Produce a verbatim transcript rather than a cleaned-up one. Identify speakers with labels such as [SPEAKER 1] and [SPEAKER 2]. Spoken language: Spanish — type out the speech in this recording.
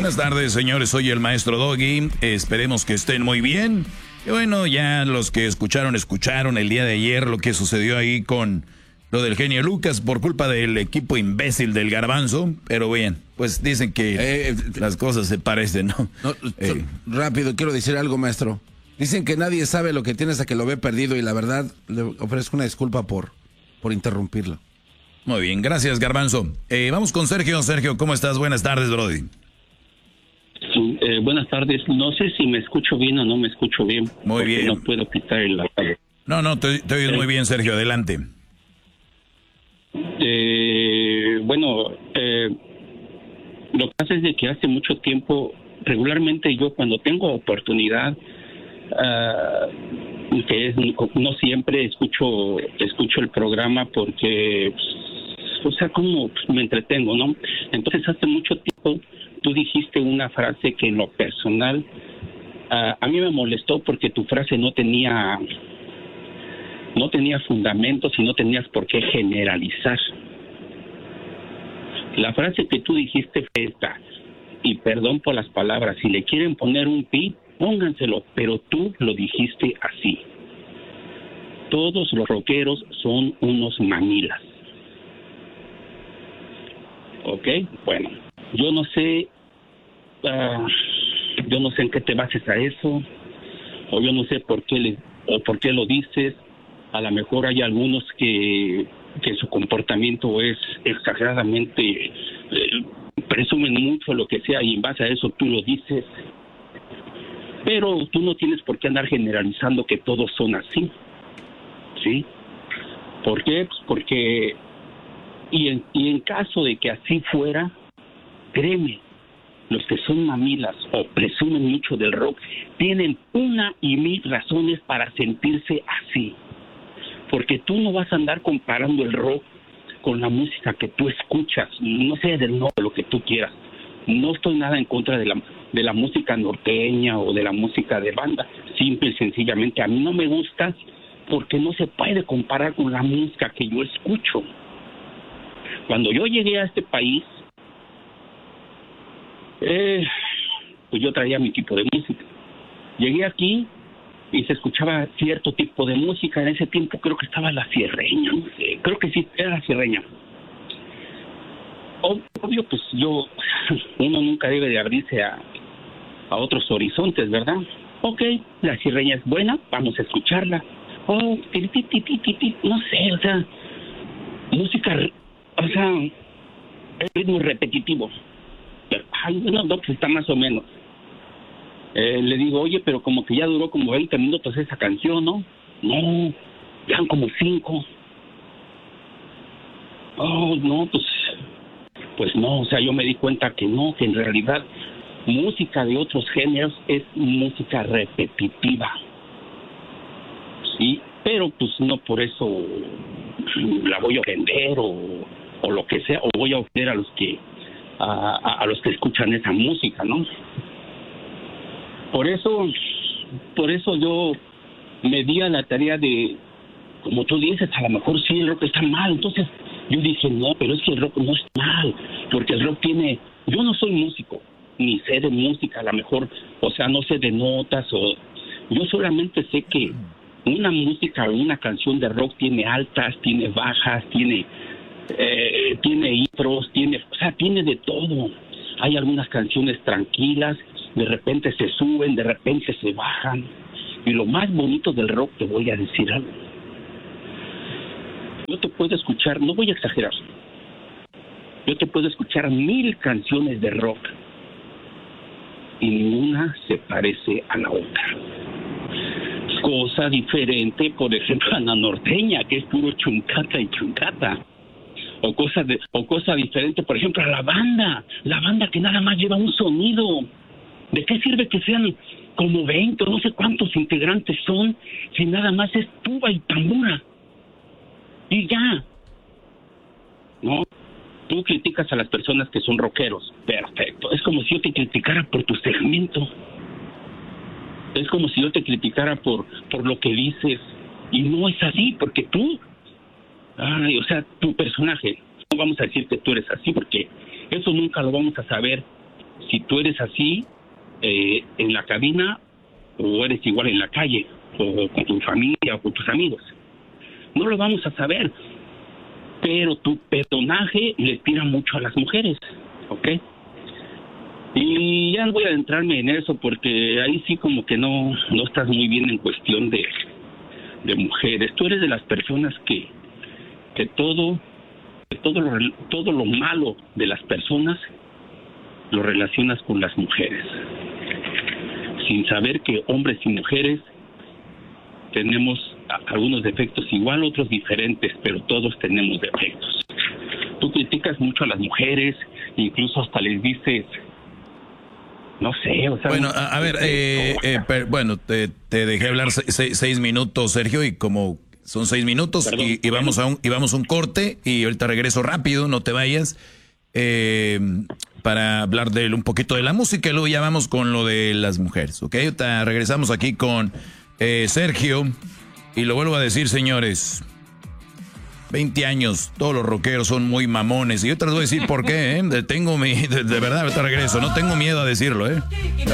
[SPEAKER 1] Buenas tardes, señores. Soy el maestro Doggy. Esperemos que estén muy bien. Y bueno, ya los que escucharon, escucharon el día de ayer lo que sucedió ahí con lo del genio Lucas por culpa del equipo imbécil del Garbanzo. Pero bien, pues dicen que eh, las cosas se parecen, ¿no? no
[SPEAKER 2] eh. Rápido, quiero decir algo, maestro. Dicen que nadie sabe lo que tiene hasta que lo ve perdido y la verdad le ofrezco una disculpa por, por interrumpirlo.
[SPEAKER 1] Muy bien, gracias, Garbanzo. Eh, vamos con Sergio. Sergio, ¿cómo estás? Buenas tardes, brody.
[SPEAKER 3] Sí, eh, buenas tardes. No sé si me escucho bien o no me escucho bien.
[SPEAKER 1] Muy bien.
[SPEAKER 3] No puedo quitar el...
[SPEAKER 1] No, no, te, te oyes eh, muy bien, Sergio. Adelante.
[SPEAKER 3] Eh, bueno, eh, lo que pasa es de que hace mucho tiempo, regularmente yo cuando tengo oportunidad, uh, que es, no siempre escucho, escucho el programa porque, o sea, como me entretengo, ¿no? Entonces hace mucho tiempo tú dijiste una frase que en lo personal uh, a mí me molestó porque tu frase no tenía no tenía fundamentos y no tenías por qué generalizar. La frase que tú dijiste fue esta, y perdón por las palabras, si le quieren poner un pi, pónganselo, pero tú lo dijiste así. Todos los rockeros son unos mamilas. ¿Ok? Bueno. Yo no sé, uh, yo no sé en qué te bases a eso, o yo no sé por qué le, o por qué lo dices. A lo mejor hay algunos que, que su comportamiento es exageradamente, eh, presumen mucho lo que sea y en base a eso tú lo dices. Pero tú no tienes por qué andar generalizando que todos son así, ¿sí? ¿Por qué? Pues porque, y en, y en caso de que así fuera, créeme, los que son mamilas o presumen mucho del rock tienen una y mil razones para sentirse así. Porque tú no vas a andar comparando el rock con la música que tú escuchas, no sé, del no, lo que tú quieras. No estoy nada en contra de la, de la música norteña o de la música de banda. Simple y sencillamente a mí no me gusta porque no se puede comparar con la música que yo escucho. Cuando yo llegué a este país, Eh, pues yo traía mi tipo de música. Llegué aquí y se escuchaba cierto tipo de música. En ese tiempo creo que estaba la sierreña, no sé, creo que sí, era la sierreña. Obvio, pues yo, uno nunca debe de abrirse a, a otros horizontes, ¿verdad? Ok, la sierreña es buena, vamos a escucharla. Oh, ti, ti, ti, ti, ti, ti, no sé, o sea, música, o sea, el ritmo repetitivo. Ay, no, no, pues está más o menos. Eh, le digo, oye, pero como que ya duró como veinte minutos esa canción, ¿no? No, ya como cinco. Oh, no, pues, pues no, o sea, yo me di cuenta que no, que en realidad música de otros géneros es música repetitiva. Sí, pero pues no por eso la voy a ofender o, o lo que sea, o voy a ofender a los que A, a, a los que escuchan esa música, ¿no? Por eso, por eso yo me di a la tarea de, como tú dices, a lo mejor sí el rock está mal. Entonces yo dije, no, pero es que el rock no está mal, porque el rock tiene, yo no soy músico, ni sé de música, a lo mejor, o sea, no sé de notas, o yo solamente sé que una música o una canción de rock tiene altas, tiene bajas, tiene... Eh, tiene intros, tiene, o sea, tiene de todo. Hay algunas canciones tranquilas, de repente se suben, de repente se bajan. Y lo más bonito del rock, te voy a decir algo. Yo te puedo escuchar, no voy a exagerar, yo te puedo escuchar mil canciones de rock y ninguna se parece a la otra. Cosa diferente, por ejemplo, a la norteña, que es puro chuncata y chuncata. O cosa, de, o cosa diferente, por ejemplo, a la banda. La banda que nada más lleva un sonido. ¿De qué sirve que sean como veinte o no sé cuántos integrantes son si nada más es tuba y tambora? Y ya. ¿No? Tú criticas a las personas que son rockeros. Perfecto. Es como si yo te criticara por tu segmento. Es como si yo te criticara por, por lo que dices. Y no es así, porque tú... Ay, o sea, tu personaje, no vamos a decir que tú eres así, porque eso nunca lo vamos a saber si tú eres así eh, en la cabina o eres igual en la calle o con tu familia o con tus amigos. No lo vamos a saber, pero tu personaje le tira mucho a las mujeres, ¿ok? Y ya no voy a adentrarme en eso porque ahí sí como que no, no estás muy bien en cuestión de, de mujeres. Tú eres de las personas que, que todo, que todo, lo, todo lo malo de las personas lo relacionas con las mujeres, sin saber que hombres y mujeres tenemos algunos defectos igual, otros diferentes, pero todos tenemos defectos. Tú criticas mucho a las mujeres, incluso hasta les dices, no sé, o sea...
[SPEAKER 1] Bueno, a, a ver, eh, eh, per, bueno, te, te dejé hablar seis, seis minutos, Sergio, y como son seis minutos, Perdón, y, y, vamos a un, y vamos a un corte, y ahorita regreso rápido, no te vayas, eh, para hablar de un poquito de la música, y luego ya vamos con lo de las mujeres, ¿ok? Ahorita regresamos aquí con eh, Sergio, y lo vuelvo a decir, señores, veinte años, todos los rockeros son muy mamones, y yo te les voy a decir por qué, ¿eh? Tengo mi, de, de verdad, ahorita regreso, no tengo miedo a decirlo, ¿eh?